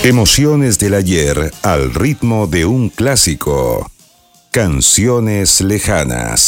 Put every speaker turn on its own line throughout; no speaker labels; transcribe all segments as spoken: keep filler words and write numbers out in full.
Emociones del ayer al ritmo de un clásico. Canciones lejanas.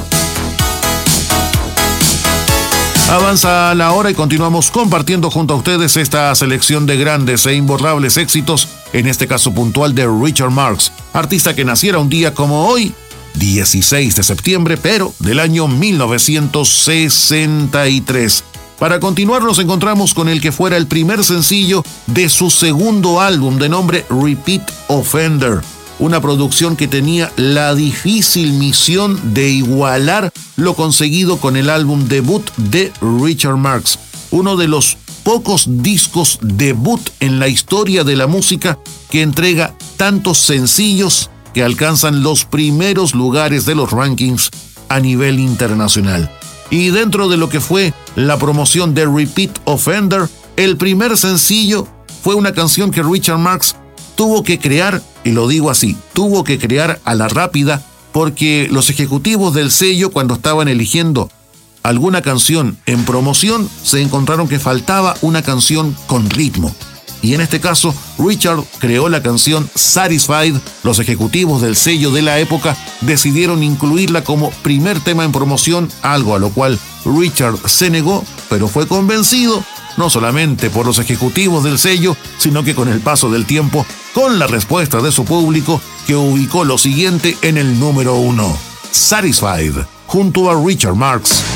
Avanza la hora y continuamos compartiendo junto a ustedes esta selección de grandes e imborrables éxitos, en este caso puntual de Richard Marx, artista que naciera un día como hoy, dieciséis de septiembre, pero del año mil novecientos sesenta y tres. Para continuar nos encontramos con el que fuera el primer sencillo de su segundo álbum de nombre Repeat Offender, una producción que tenía la difícil misión de igualar lo conseguido con el álbum debut de Richard Marx, uno de los pocos discos debut en la historia de la música que entrega tantos sencillos que alcanzan los primeros lugares de los rankings a nivel internacional. Y dentro de lo que fue la promoción de Repeat Offender, el primer sencillo fue una canción que Richard Marx tuvo que crear, y lo digo así, tuvo que crear a la rápida, porque los ejecutivos del sello, cuando estaban eligiendo alguna canción en promoción, se encontraron que faltaba una canción con ritmo. Y en este caso, Richard creó la canción Satisfied. Los ejecutivos del sello de la época decidieron incluirla como primer tema en promoción, algo a lo cual Richard se negó, pero fue convencido, no solamente por los ejecutivos del sello, sino que con el paso del tiempo, con la respuesta de su público, que ubicó lo siguiente en el número uno. Satisfied, junto a Richard Marx.